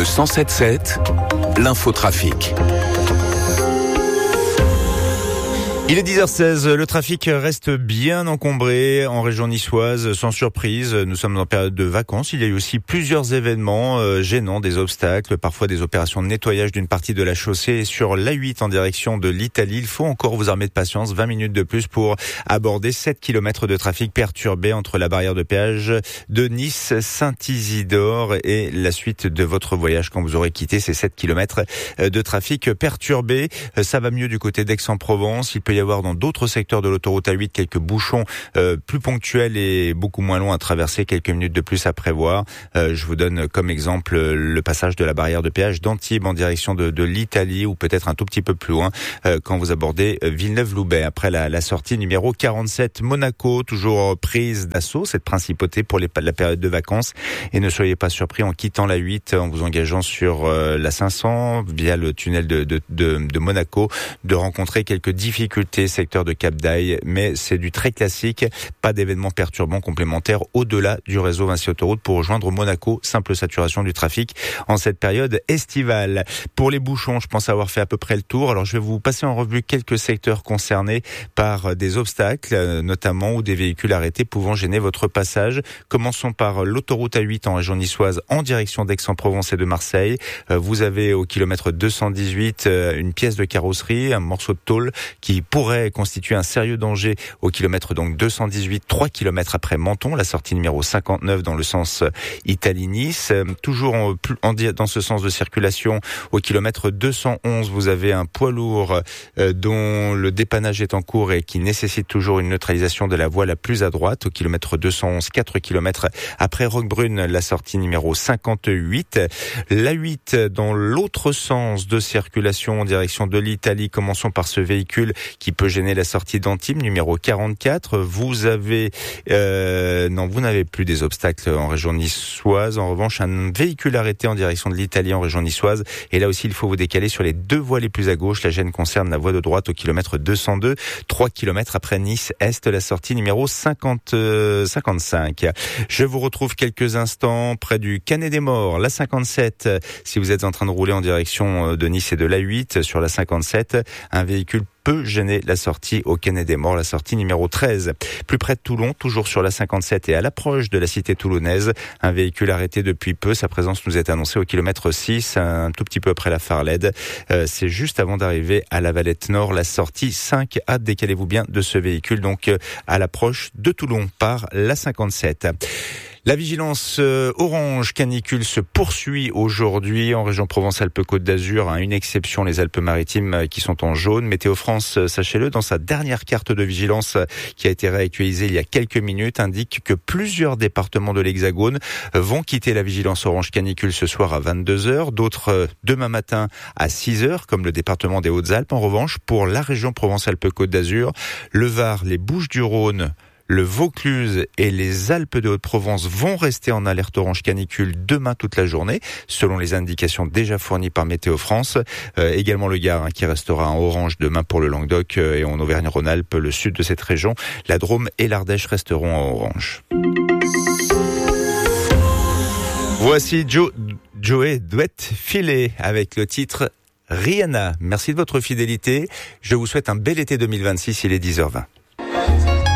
Le 107.7, l'infotrafic. Il est 10h16, le trafic reste bien encombré en région niçoise, sans surprise. Nous sommes en période de vacances. Il y a eu aussi plusieurs événements gênants, des obstacles, parfois des opérations de nettoyage d'une partie de la chaussée. Et sur l'A8 en direction de l'Italie, il faut encore vous armer de patience, 20 minutes de plus pour aborder 7 km de trafic perturbé entre la barrière de péage de Nice-Saint-Isidore et la suite de votre voyage quand vous aurez quitté ces 7 km de trafic perturbé. Ça va mieux du côté d'Aix-en-Provence. Il peut y avoir dans d'autres secteurs de l'autoroute A8 quelques bouchons plus ponctuels et beaucoup moins longs à traverser, quelques minutes de plus à prévoir. Je vous donne comme exemple le passage de la barrière de péage d'Antibes en direction de l'Italie, ou peut-être un tout petit peu plus loin quand vous abordez Villeneuve-Loubet. Après la sortie numéro 47, Monaco, toujours prise d'assaut, cette principauté pour la période de vacances. Et ne soyez pas surpris en quittant la 8, en vous engageant sur la 500 via le tunnel de Monaco, de rencontrer quelques difficultés secteur de Cap d'Aille, mais c'est du très classique, pas d'événements perturbants complémentaires au-delà du réseau Vinci Autoroute pour rejoindre Monaco. Simple saturation du trafic en cette période estivale. Pour les bouchons, je pense avoir fait à peu près le tour. Alors je vais vous passer en revue quelques secteurs concernés par des obstacles, notamment ou des véhicules arrêtés pouvant gêner votre passage. Commençons par l'autoroute A8 en région niçoise en direction d'Aix-en-Provence et de Marseille. Vous avez au kilomètre 218 une pièce de carrosserie, un morceau de tôle qui pourrait constituer un sérieux danger au kilomètre donc 218, 3 km après Menton, la sortie numéro 59 dans le sens Italie-Nice. Toujours dans ce sens de circulation, au kilomètre 211, vous avez un poids lourd dont le dépannage est en cours et qui nécessite toujours une neutralisation de la voie la plus à droite, au kilomètre 211, 4 km après Roquebrune, la sortie numéro 58. L'A8 dans l'autre sens de circulation en direction de l'Italie. Commençons par ce véhicule qui peut gêner la sortie d'Antibes, numéro 44. Vous avez... vous n'avez plus des obstacles en région niçoise. En revanche, un véhicule arrêté en direction de l'Italie en région niçoise. Et là aussi, il faut vous décaler sur les deux voies les plus à gauche. La gêne concerne la voie de droite au kilomètre 202, 3 km après Nice-Est, la sortie numéro 55. Je vous retrouve quelques instants près du Canet des Morts, la 57. Si vous êtes en train de rouler en direction de Nice et de l'A8 sur la 57, un véhicule peut gêner la sortie au Canet des Morts, la sortie numéro 13. Plus près de Toulon, toujours sur la 57 et à l'approche de la cité toulonnaise, un véhicule arrêté depuis peu. Sa présence nous est annoncée au kilomètre 6, un tout petit peu après la Farlède. C'est juste avant d'arriver à la Valette Nord, la sortie 5A. Décalez-vous bien de ce véhicule, donc à l'approche de Toulon par la 57. La vigilance orange canicule se poursuit aujourd'hui en région Provence-Alpes-Côte d'Azur, une exception les Alpes-Maritimes qui sont en jaune. Météo France, sachez-le, dans sa dernière carte de vigilance qui a été réactualisée il y a quelques minutes, indique que plusieurs départements de l'Hexagone vont quitter la vigilance orange canicule ce soir à 22h, d'autres demain matin à 6h, comme le département des Hautes-Alpes. En revanche, pour la région Provence-Alpes-Côte d'Azur, le Var, les Bouches-du-Rhône, le Vaucluse et les Alpes de Haute-Provence vont rester en alerte orange canicule demain toute la journée, selon les indications déjà fournies par Météo France. Également le Gard qui restera en orange demain pour le Languedoc et en Auvergne-Rhône-Alpes, le sud de cette région. La Drôme et l'Ardèche resteront en orange. Voici Joey Duet-Filet avec le titre Rihanna. Merci de votre fidélité. Je vous souhaite un bel été 2026, il est 10h20.